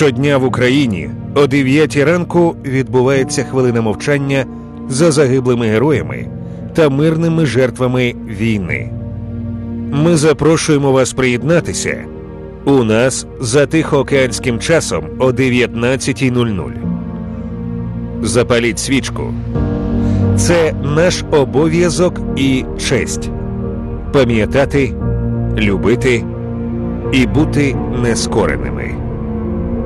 Щодня в Україні о 9 ранку відбувається хвилина мовчання за загиблими героями та мирними жертвами війни. Ми запрошуємо вас приєднатися. У нас за тихоокеанським часом о 19:00. Запаліть свічку. Це наш обов'язок і честь – пам'ятати, любити і бути нескореними.